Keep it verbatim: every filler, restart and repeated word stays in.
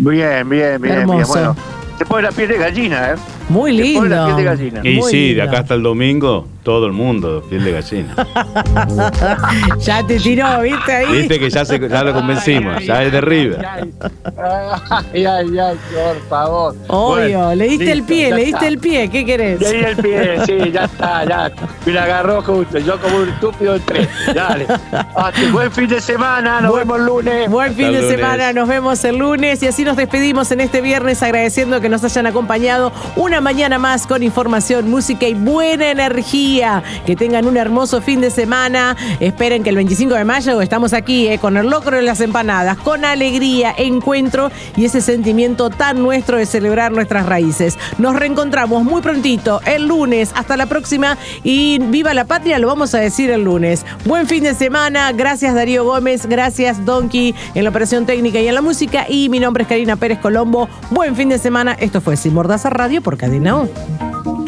Bien, bien, bien, Hermoso. bien. Bueno, te pone la piel de gallina, ¿eh? Muy Te lindo. pone la piel de gallina. Y Muy sí, lindo. de acá hasta el domingo, todo el mundo, piel de gallina. Ya te tiró, ¿viste ahí? Viste que ya, se, ya lo convencimos, Ay, ya ay, es de River. Ay, ay, ay, ay, por favor. Obvio, Bueno, le diste el listo, pie, ya le diste está. el pie, ¿qué querés? Le di el pie, sí, ya está, ya. Me la agarró justo, yo como un estúpido entré. Dale. Hasta buen fin de semana, nos Buen- vemos el lunes. Buen fin Hasta de el lunes. semana, nos vemos el lunes y así nos despedimos en este viernes agradeciendo que nos hayan acompañado una mañana más con información, música y buena energía. Que tengan un hermoso fin de semana. Esperen que el veinticinco de mayo estamos aquí eh, con el locro de las empanadas, con alegría, encuentro y ese sentimiento tan nuestro de celebrar nuestras raíces. Nos reencontramos muy prontito el lunes. Hasta la próxima y viva la patria, lo vamos a decir el lunes. Buen fin de semana. Gracias Darío Gómez, gracias Donkey en la operación técnica y en la música y mi nombre es Karina Pérez Colombo. Buen fin de semana. Esto fue Sin Mordaza Radio por Cadena O.